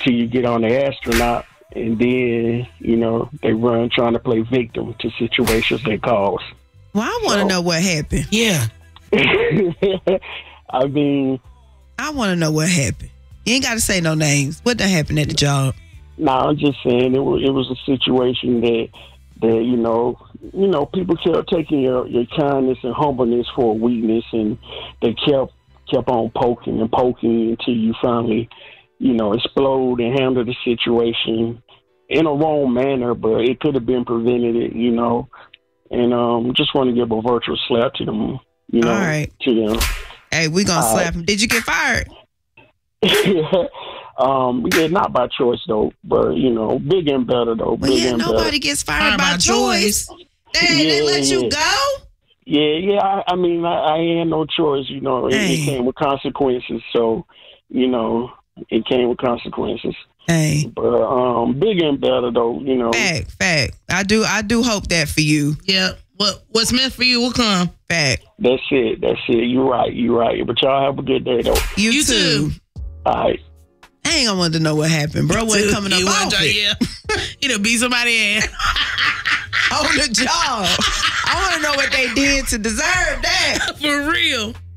until you get on the astronaut, and then, you know, they run trying to play victim to situations they cause. Well, I want to know what happened. Yeah. I mean, I want to know what happened. You ain't got to say no names. What done happened at the job? no, I'm just saying it was a situation that you know, people kept taking your kindness and humbleness for a weakness, and they kept on poking until you finally, you know, explode and handle the situation in a wrong manner, but it could have been prevented, you know. And just want to give a virtual slap to them, you know. All right. To them. Hey, we gonna slap him. Did you get fired? Yeah, not by choice though, but you know, big and better though. Well, yeah, nobody gets fired by choice. They let you go? Yeah. I mean, I had no choice. You know, it came with consequences. So, you know, it came with consequences. Hey, but big and better though. You know, fact. I do hope that for you. Yeah. What's meant for you will come. Fact. That's it. You're right. But y'all have a good day though. You too. All right. I ain't gonna want to know what happened, bro. Wasn't coming up off it. Yeah. He done beat somebody ass. On the job. I want to know what they did to deserve that. For real.